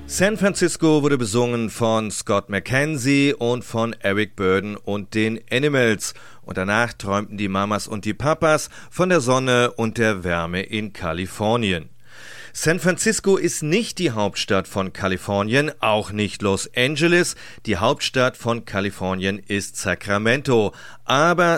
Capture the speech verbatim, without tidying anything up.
San Francisco wurde besungen von Scott McKenzie und von Eric Burdon und den Animals. Und danach träumten die Mamas und die Papas von der Sonne und der Wärme in Kalifornien. San Francisco ist nicht die Hauptstadt von Kalifornien, auch nicht Los Angeles. Die Hauptstadt von Kalifornien ist Sacramento. Aber